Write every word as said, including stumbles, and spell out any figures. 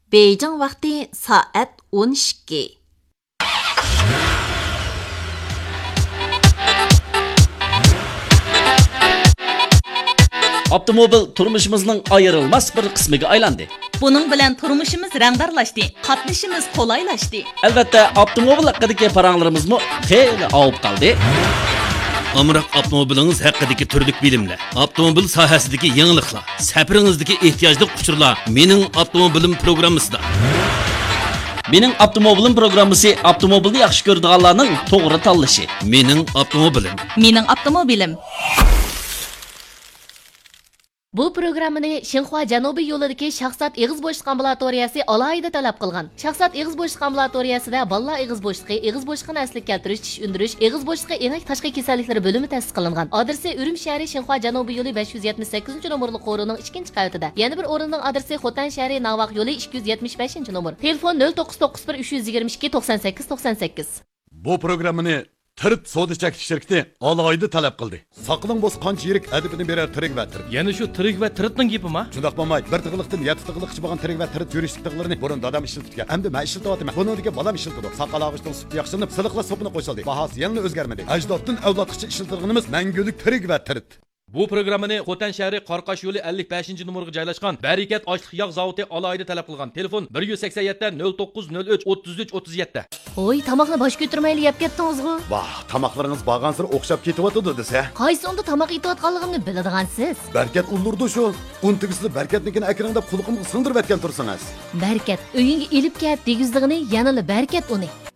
Beijing vaqti soat o'n ikki. Avtomobil turmuşimizning ayrılmaz bir qismiga aylandi. Buning bilan turmushimiz rangbarlashdi, qatnashimiz qulaylashdi. Albatta, avtomobil haqidagi paranglarimizmi xeyli avib qoldi. Amroq avtomobilingiz haqidagi turlik bilimlar, avtomobil sohasidagi yangiliklar, safaringizdagi ehtiyojli uchurlar mening avtomobilim programmasida. Mening avtomobilim programmasi avtomobilni yaxshi ko'radiganlarning to'g'ri tanlashi. Mening avtomobilim. Mening avtomobilim. Bu programmani Xinhua Janubiy yo'lidagi shaxsat eg'iz bo'shliq ambulatoriyasi alohida talab qilgan. Shaxsat eg'iz bo'shliq ambulatoriyasida bolalar eg'iz bo'shliqi, eg'iz bo'shliqini asliga keltirish, tish undirish, eg'iz bo'shliqi enak tashqi kasalliklari bo'limi ta'sis qilingan. Adresi Urum shahri Xinhua Janubiy yo'li besh yuz yetmish sakkizinchi nomerli qo'rining ikkinchi qavatida. Yana bir o'rinning adresi Xotan shahri Navaq yo'li ikki yuz yetmish beshinchi nomer. Telefon nol to'qqiz to'qqiz bir uch yuz yigirma ikki to'qson sakkiz to'qson sakkiz. Bu programmani Tirt soda chekish shirkati alohida talab qildi. Saqlang bo'z qancha yirik adibini berar tirik va tirt. Yana shu tirik va tiritning gapimi? Shundaq bo'lmay, bir tig'liqdan yetti tig'liqchi bo'lgan tirik va tirit yurishlik tig'larini burun dadam ishlatgan. Endi men ishlatyapman. Buningga balam ishlatdi. Saqal og'ishdan sup yaxshilanib, siliqla sopini qo'shildi. Bahasi yana o'zgarmadi. Ajdoddan avlodgacha ishlatilganimiz mangulik tirik va tirit. Bu programmani Xotan shahri Qarqash yo'li ellik beshinchi nomerga joylashgan Barakat ochliq yog' zavodi alohida talab qilgan. Telefon bir yuz sakson yetti nol to'qqiz nol uch o'ttiz uch o'ttiz yetti. Oy, tamoqni bosh ko'tarmayli yeb ketdingizmi? Vah, tamoqlaringiz borgan sir o'xshab ketyapti desa. Qaysi onda tamoq yeyotganligimni biladigansiz? Barakat ulurdi shu. Untigisli barakatnikini akringda qulqimga singdirib etgan tursangiz. Barakat, uyingga elib kelib degizligini yanali barakat uni.